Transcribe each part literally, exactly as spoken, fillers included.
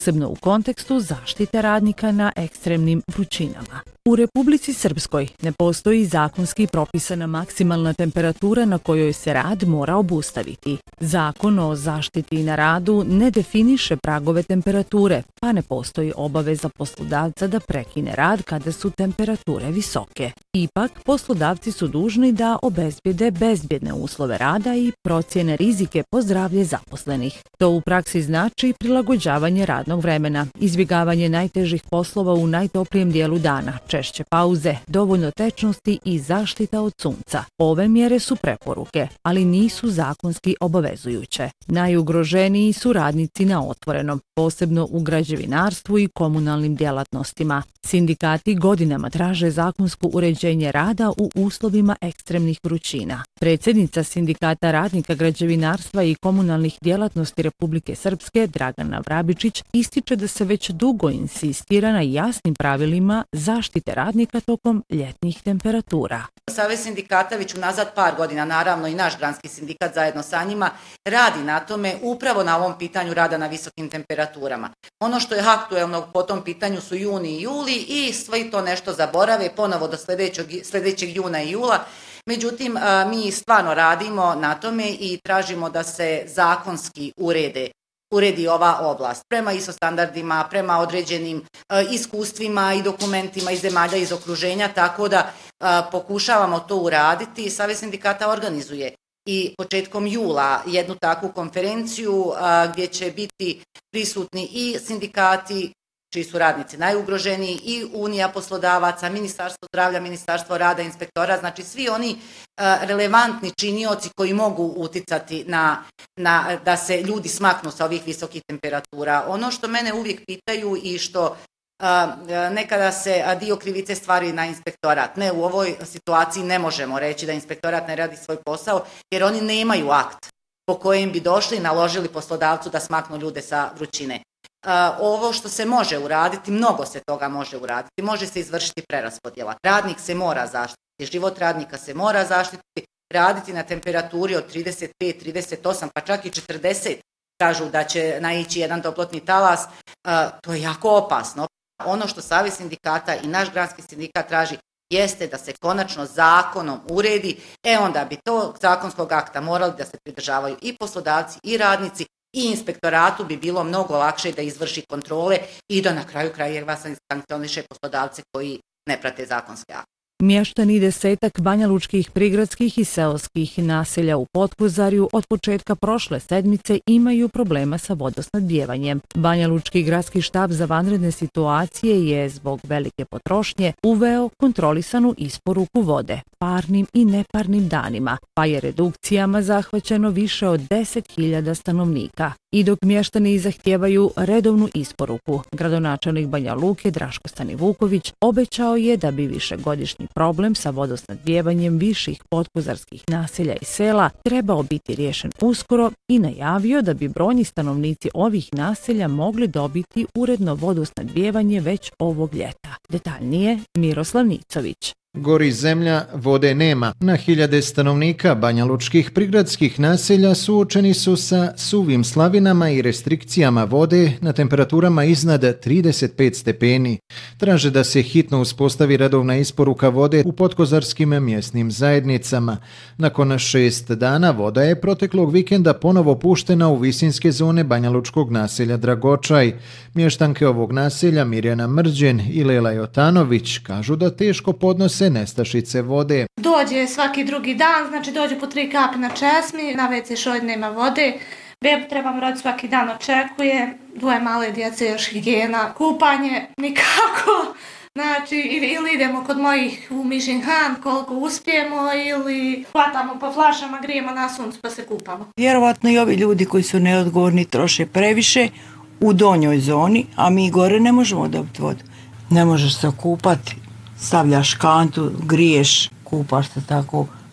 posebno u kontekstu zaštite radnika na ekstremnim vrućinama. U Republici Srpskoj ne postoji zakonski propisana maksimalna temperatura na kojoj se rad mora obustaviti. Zakon o zaštiti na radu ne definiše pragove temperature, pa ne postoji obaveza poslodavca da prekine rad kada su temperature visoke. Ipak, poslodavci su dužni da obezbijede bezbjedne uslove rada i procjene rizike po zdravlje zaposlenih. To u praksi znači prilagođavanje radnog vremena, izbjegavanje najtežih poslova u najtoplijem dijelu dana, češće pauze, dovoljno tečnosti i zaštita od sunca. Ove mjere su preporuke, ali nisu zakonski obavezujuće. Najugroženiji su radnici na otvorenom, posebno u građevinarstvu i komunalnim djelatnostima. Sindikati godinama traže zakonsko uređenje rada u uslovima ekstremnih vrućina. Predsjednica Sindikata radnika građevinarstva i komunalnih djelatnosti Republike Srpske, Dragana Vrabičić, ističe da se već dugo insistira na jasnim pravilima zaštite radnika tokom ljetnih temperatura. Savez sindikata već unazad par godina, naravno i naš granski sindikat zajedno sa njima, radi na tome upravo na ovom pitanju rada na visokim temperaturama. Ono što je aktuelno po tom pitanju su juni i juli i sve to nešto zaborave ponovo do sljedećeg, sljedećeg juna i jula. Međutim, mi stvarno radimo na tome i tražimo da se zakonski urede uredi ova oblast prema I S O standardima, prema određenim uh, iskustvima i dokumentima iz zemalja iz okruženja, tako da uh, pokušavamo to uraditi. Savez sindikata organizuje i početkom jula jednu takvu konferenciju uh, gdje će biti prisutni i sindikati čiji su radnici najugroženiji i Unija poslodavaca, Ministarstvo zdravlja, Ministarstvo rada, inspektora, znači svi oni uh, relevantni činioci koji mogu uticati na, na da se ljudi smaknu sa ovih visokih temperatura. Ono što mene uvijek pitaju i što uh, nekada se dio krivice stvari na inspektorat. Ne, u ovoj situaciji ne možemo reći da inspektorat ne radi svoj posao jer oni nemaju akt po kojem bi došli i naložili poslodavcu da smaknu ljude sa vrućine. Uh, ovo što se može uraditi, mnogo se toga može uraditi, može se izvršiti preraspodjela. Radnik se mora zaštiti, život radnika se mora zaštiti, raditi na temperaturi od trideset pet, trideset osam, pa čak i četrdeset, kažu da će naići jedan toplotni talas, uh, to je jako opasno. Ono što Savez sindikata i naš granski sindikat traži jeste da se konačno zakonom uredi, e onda bi to zakonskog akta morali da se pridržavaju i poslodavci i radnici, i inspektoratu bi bilo mnogo lakše da izvrši kontrole i da na kraju krajeva sankcioniše poslodavce koji ne prate zakonske akte. Mještani desetak banjalučkih prigradskih i seoskih naselja u Potkozarju od početka prošle sedmice imaju problema sa vodosnabdijevanjem. Banjalučki gradski štab za vanredne situacije je zbog velike potrošnje uveo kontrolisanu isporuku vode parnim i neparnim danima, pa je redukcijama zahvaćeno više od deset hiljada stanovnika. I dok mještani zahtijevaju redovnu isporuku, gradonačelnik Banja Luke Draško Stanivuković obećao je da bi višegodišnji problem sa vodosnabdijevanjem viših potkozarskih naselja i sela trebao biti riješen uskoro i najavio da bi brojni stanovnici ovih naselja mogli dobiti uredno vodosnabdijevanje već ovog ljeta. Detaljnije Miroslav Nicović. Gori zemlja, vode nema. Na hiljade stanovnika banjalučkih prigradskih naselja suočeni su sa suvim slavinama i restrikcijama vode na temperaturama iznad trideset pet stepeni. Traže da se hitno uspostavi redovna isporuka vode u potkozarskim mjesnim zajednicama. Nakon šest dana voda je proteklog vikenda ponovo puštena u visinske zone banjalučkog naselja Dragočaj. Mještanke ovog naselja Mirjana Mrđen i Lela Jotanović kažu da teško podnose nestašice vode. Dođe svaki drugi dan, znači dođe po tri kapi na česmi, na ve ce šolj nema vode, bebu trebam roditi svaki dan očekuje, dvoje male djece još higijena, kupanje nikako, znači ili idemo kod mojih u Mišinhan koliko uspijemo ili hvatamo po flašama, grijemo na suncu pa se kupamo. Vjerovatno i ovi ljudi koji su neodgovorni troše previše u donjoj zoni, a mi gore ne možemo dobiti vodu. Ne možeš se kupati. Stavljaš kantu, griješ, kupaš se tako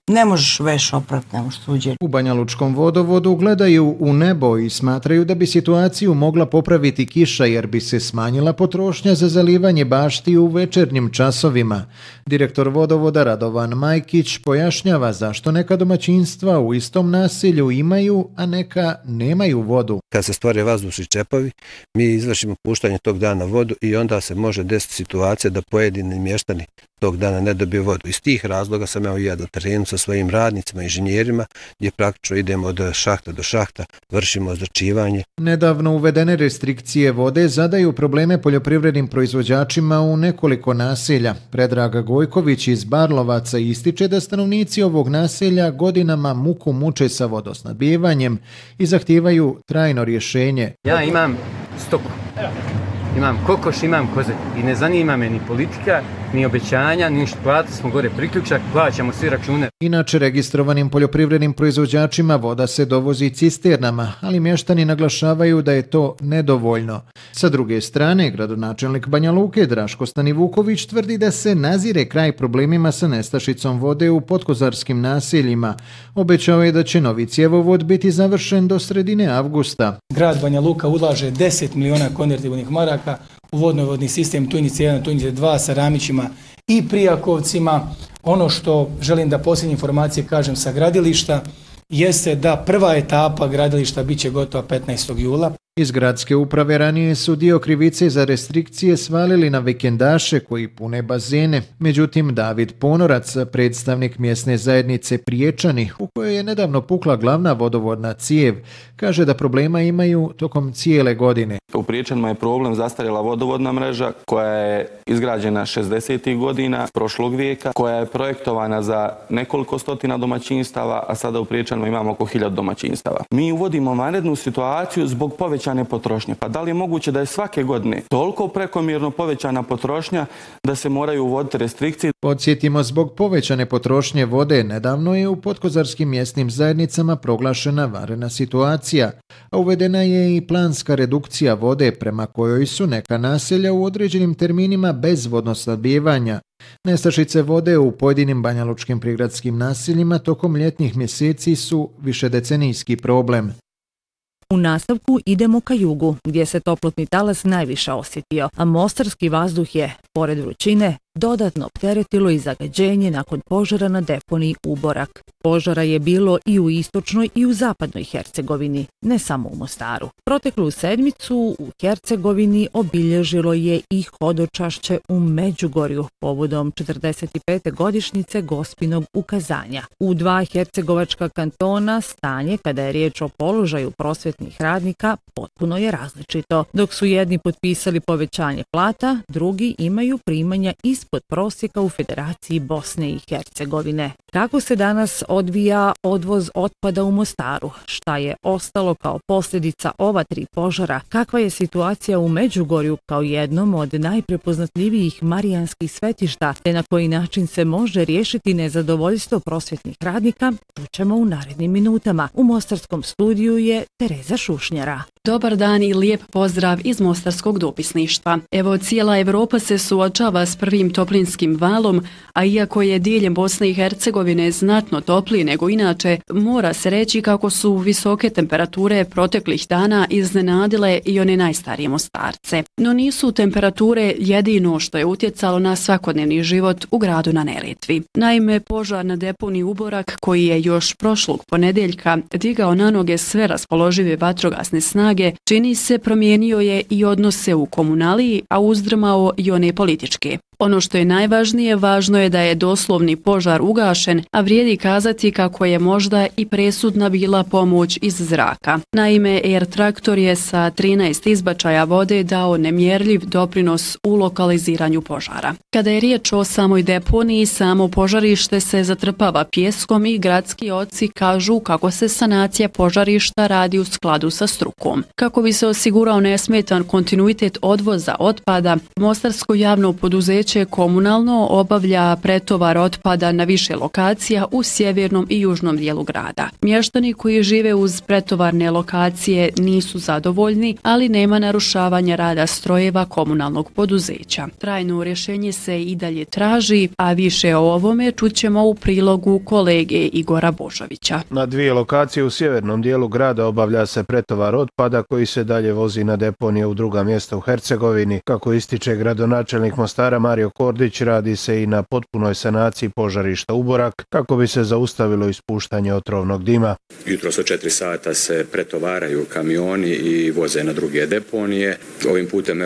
Ne možeš veš oprat, ne možeš tuđe. U Banjalučkom vodovodu gledaju u nebo i smatraju da bi situaciju mogla popraviti kiša jer bi se smanjila potrošnja za zalivanje bašti u večernjim časovima. Direktor vodovoda Radovan Majkić pojašnjava zašto neka domaćinstva u istom naselju imaju, a neka nemaju vodu. Kad se stvore vazdušni čepovi, mi izvršimo puštanje tog dana vodu i onda se može desiti situacija da pojedini mještani tog dana ne dobije vodu. Iz tih razloga sam evo i ja na terenu sa svojim radnicima, inženjerima, gdje praktično idemo od šahta do šahta, vršimo ozračivanje. Nedavno uvedene restrikcije vode zadaju probleme poljoprivrednim proizvođačima u nekoliko naselja. Predrag Gojković iz Barlovaca ističe da stanovnici ovog naselja godinama muku muče sa vodosnabdijevanjem i zahtijevaju trajno rješenje. Ja imam stoku, imam kokoš, imam koze i ne zanima me ni politika, ni obećanja, ni ništa. Platili smo gore priključak, plaćamo svi račune. Inače, registrovanim poljoprivrednim proizvođačima voda se dovozi cisternama, ali mještani naglašavaju da je to nedovoljno. Sa druge strane, gradonačelnik Banja Luke Draško Stanivuković tvrdi da se nazire kraj problemima sa nestašicom vode u podkozarskim naseljima. Obećao je da će novi cjevovod biti završen do sredine avgusta. Grad Banja Luka ulaže deset miliona konvertibilnih maraka u vodnovodni sistem Tujnice jedan, Tujnice dva sa Ramićima i Prijakovcima. Ono što želim da posljednje informacije kažem sa gradilišta jeste da prva etapa gradilišta bit će gotova petnaestog jula. Iz gradske uprave ranije su dio krivice za restrikcije svalili na vikendaše koji pune bazene. Međutim, David Ponorac, predstavnik mjesne zajednice Priječani, u kojoj je nedavno pukla glavna vodovodna cijev, kaže da problema imaju tokom cijele godine. U Priječanima je problem zastarjela vodovodna mreža koja je izgrađena šezdesetih godina prošlog vijeka, koja je projektovana za nekoliko stotina domaćinstava, a sada u Priječanima imamo oko hiljadu domaćinstava. Mi uvodimo vanrednu situaciju zbog povećanja potrošnje. Pa da li je moguće da je svake godine toliko prekomjerno povećana potrošnja da se moraju uvoditi restrikcije? Podsjetimo, zbog povećane potrošnje vode nedavno je u podkozarskim mjesnim zajednicama proglašena vanredna situacija, a uvedena je i planska redukcija vode prema kojoj su neka naselja u određenim terminima bez vodosnabdijevanja. Nestašice vode u pojedinim banjalučkim prigradskim naseljima tokom ljetnih mjeseci su višedecenijski problem. U nastavku idemo ka jugu, gdje se toplotni talas najviše osjetio, a mostarski vazduh je, pored vrućine, dodatno opteretilo i zagađenje nakon požara na deponiji Uborak. Požara je bilo i u istočnoj i u zapadnoj Hercegovini, ne samo u Mostaru. Proteklu sedmicu u Hercegovini obilježilo je i hodočašće u Međugorju povodom četrdeset pete godišnjice Gospinog ukazanja. U dva hercegovačka kantona stanje, kada je riječ o položaju prosvjetnih radnika, potpuno je različito. Dok su jedni potpisali povećanje plata, drugi imaju primanja ispod prosjeka u Federaciji Bosne i Hercegovine. Kako se danas odvija odvoz otpada u Mostaru? Šta je ostalo kao posljedica ova tri požara? Kakva je situacija u Međugorju kao jednom od najprepoznatljivijih marijanskih svetišta, te na koji način se može riješiti nezadovoljstvo prosvjetnih radnika? Čućemo u narednim minutama. U mostarskom studiju je Tereza Šušnjara. Dobar dan i lijep pozdrav iz mostarskog dopisništva. Evo, cijela Evropa se suočava s prvim toplinskim valom, a iako je diljem Bosne i Hercegovine znatno toplije nego inače, mora se reći kako su visoke temperature proteklih dana iznenadile i one najstarije Mostarce. No nisu temperature jedino što je utjecalo na svakodnevni život u gradu na Neretvi. Naime, požar na deponiji Uborak, koji je još prošlog ponedjeljka digao na noge sve raspoložive vatrogasne snage, čini se promijenio je i odnose u komunaliji, a uzdrmao i one političke. Ono što je najvažnije, važno je da je doslovni požar ugašen, a vrijedi kazati kako je možda i presudna bila pomoć iz zraka. Naime, Air Traktor je sa trinaest izbačaja vode dao nemjerljiv doprinos u lokaliziranju požara. Kada je riječ o samoj deponiji, samo požarište se zatrpava pjeskom i gradski oci kažu kako se sanacija požarišta radi u skladu sa strukom. Kako bi se osigurao nesmetan kontinuitet odvoza otpada, Mostarsko javno poduzeće poduzeće komunalno obavlja pretovar otpada na više lokacija u sjevernom i južnom dijelu grada. Mještani koji žive uz pretovarne lokacije nisu zadovoljni, ali nema narušavanja rada strojeva komunalnog poduzeća. Trajno rješenje se i dalje traži, a više o ovome čućemo u prilogu kolege Igora Božovića. Na dvije lokacije u sjevernom dijelu grada obavlja se pretovar otpada koji se dalje vozi na deponije u druga mjesta u Hercegovini. Kako ističe gradonačelnik Mostara Mario Kordić, radi se i na potpunoj sanaciji požarišta Uborak kako bi se zaustavilo ispuštanje otrovnog dima. Jutros od četiri sata se pretovaraju kamioni i voze na druge deponije. Ovim putem